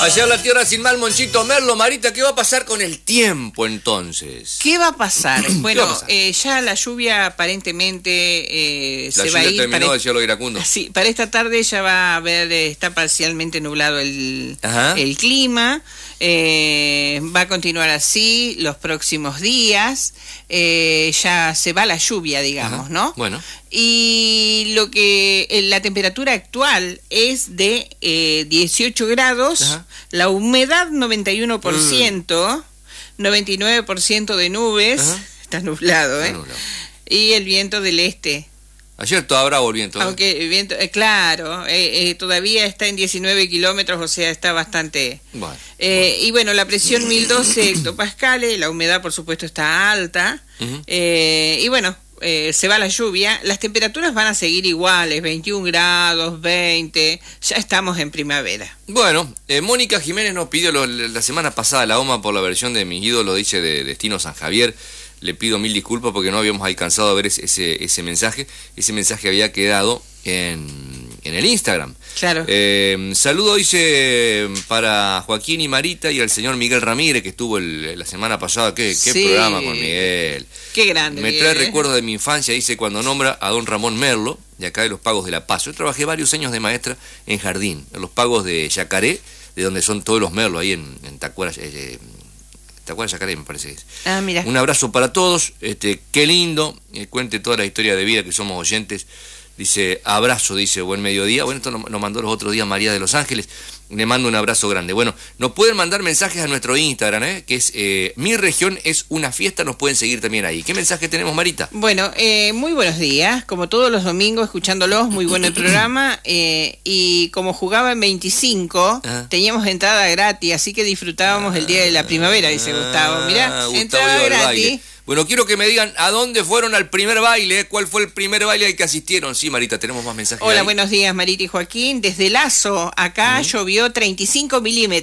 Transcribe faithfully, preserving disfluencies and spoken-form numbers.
Ayer la tierra sin mal, Monchito Merlo. Marita, ¿qué va a pasar con el tiempo entonces? ¿Qué va a pasar? Bueno, va a pasar? Eh, ya la lluvia aparentemente eh, La se va a lluvia ir. terminó, para, decía lo iracundo. sí, para esta tarde ya va a haber, eh, está parcialmente nublado el, el clima. Eh, va a continuar así los próximos días. Eh, ya se va la lluvia, digamos, Ajá. ¿no? Bueno. Y lo que eh, la temperatura actual es de eh, dieciocho grados, Ajá. la humedad noventa y uno por ciento, Mm. noventa y nueve por ciento de nubes, Ajá. está nublado, ¿eh? Está nublado. Y el viento del este. Ayer estaba bravo el viento. ¿eh? Aunque el viento, eh, claro, eh, eh, todavía está en diecinueve kilómetros, o sea, está bastante... Bueno, Eh, bueno. Y bueno, la presión mil doce hectopascales, la humedad por supuesto está alta, Ujú. eh, y bueno, eh, se va la lluvia, las temperaturas van a seguir iguales, veintiún grados, veinte, ya estamos en primavera. Bueno, eh, Mónica Jiménez nos pidió lo- la semana pasada la OMA por la versión de Mis ídolos, dice, de Destino San Javier. Le pido mil disculpas porque no habíamos alcanzado a ver ese, ese, ese mensaje. Ese mensaje había quedado en, en el Instagram. Claro. Eh, saludo, dice, para Joaquín y Marita y al señor Miguel Ramírez, que estuvo el- la semana pasada. ¿Qué, qué Sí. programa con Miguel? Qué grande. Me Miguel, trae ¿eh? recuerdos de mi infancia, dice, cuando nombra a don Ramón Merlo, de acá de los Pagos de La Paz. Yo trabajé varios años de maestra en Jardín, en los Pagos de Yacaré, de donde son todos los Merlos, ahí en, en Tacuara, eh, Tacuara Yacaré, me parece que es. Ah, mira. Un abrazo para todos, este, qué lindo, eh, cuente toda la historia de vida que somos oyentes. Dice, abrazo, dice, buen mediodía. Bueno, esto nos lo mandó los otros días María de Los Ángeles. Le mando un abrazo grande. Bueno, nos pueden mandar mensajes a nuestro Instagram, ¿eh? Que es eh, Mi Región es una Fiesta. Nos pueden seguir también ahí. ¿Qué mensaje tenemos, Marita? Bueno, eh, muy buenos días, como todos los domingos escuchándolos, muy bueno el programa, eh, y como jugaba en veinticinco, Ajá. teníamos entrada gratis, así que disfrutábamos el día de la primavera, dice Gustavo. Mirá, Ah, Gustavo entrada iba al gratis. baile. Bueno, quiero que me digan a dónde fueron al primer baile, cuál fue el primer baile al que asistieron. Sí, Marita, tenemos más mensajes. Hola, ahí. buenos días, Marita y Joaquín. Desde Lazo, acá Ujú. llovió treinta y cinco milímetros.